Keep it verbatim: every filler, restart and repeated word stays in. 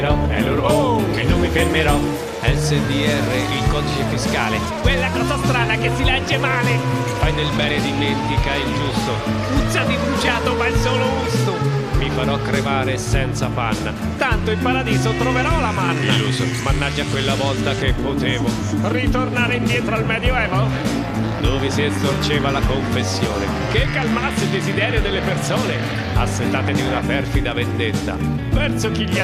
E loro, oh, e non mi fermerò. S D R, il codice fiscale. Quella cosa strana che si legge male. Fai del bene, dimentica il giusto. Puzza di bruciato, ma il solo gusto. Mi farò crepare senza panna. Tanto in paradiso troverò la manna. Illuso, mannaggia quella volta che potevo ritornare indietro al Medioevo, dove si estorceva la confessione che calmasse il desiderio delle persone assetate di una perfida vendetta verso chi gli